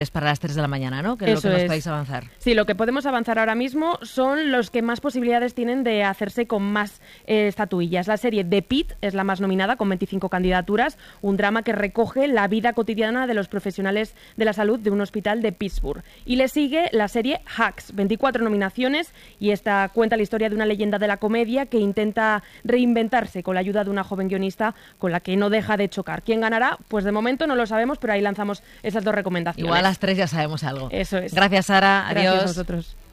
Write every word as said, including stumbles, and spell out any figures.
Es para las tres de la mañana, ¿no? Que es Eso lo que nos es. podéis avanzar. Sí, lo que podemos avanzar ahora mismo son los que más posibilidades tienen de hacerse con más eh, estatuillas. La serie The Pitt es la más nominada, con veinticinco candidaturas, un drama que recoge la vida cotidiana de los profesionales de la salud de un hospital de Pittsburgh. Y le sigue la serie Hacks, veinticuatro nominaciones, y esta cuenta la historia de una leyenda de la comedia que intenta reinventarse con la ayuda de una joven guionista con la que no deja de chocar. ¿Quién ganará? Pues de momento no lo sabemos, pero ahí lanzamos esas dos recomendaciones. Igual a las tres ya sabemos algo. Eso es. Gracias, Sara. Gracias Adiós. a vosotros.